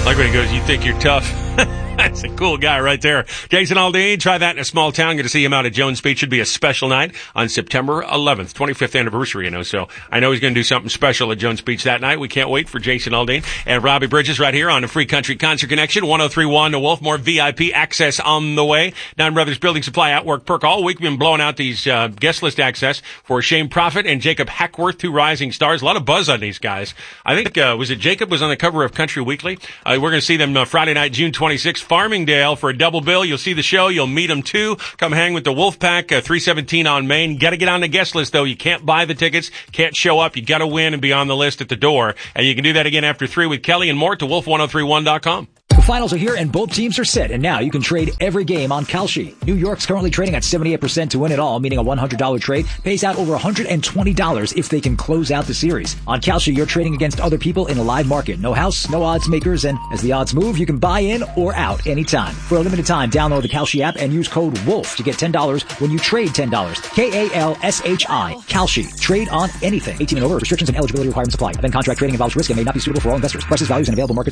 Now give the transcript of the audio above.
Like when he goes, you think you're tough. That's a cool guy right there. Jason Aldean, try that in a small town. Going to see him out at Jones Beach. Should be a special night on September 11th, 25th anniversary, So I know he's going to do something special at Jones Beach that night. We can't wait for Jason Aldean and Robbie Bridges right here on the Free Country Concert Connection. 1031 The Wolf. More VIP access on the way. Nine Brothers Building Supply Outwork Perk. All week we've been blowing out these guest list access for Shane Prophet and Jacob Hackworth, two rising stars. A lot of buzz on these guys. I think, was it Jacob was on the cover of Country Weekly? We're going to see them Friday night, June 26th, Farmingdale for a double bill. You'll see the show. You'll meet them too. Come hang with the Wolfpack, 317 on Main. Got to get on the guest list though. You can't buy the tickets. Can't show up. You got to win and be on the list at the door. And you can do that again after 3 with Kelly and more to wolf1031.com. The finals are here and both teams are set, and now you can trade every game on Kalshi. New York's currently trading at 78% to win it all, meaning a $100 trade pays out over $120 if they can close out the series. On Kalshi, you're trading against other people in a live market. No house, no odds makers, and as the odds move, you can buy in or out anytime. For a limited time, download the Kalshi app and use code WOLF to get $10 when you trade $10. Kalshi. Kalshi. Trade on anything. 18 and over. Restrictions and eligibility requirements apply. Event contract trading involves risk and may not be suitable for all investors. Prices, values, and available market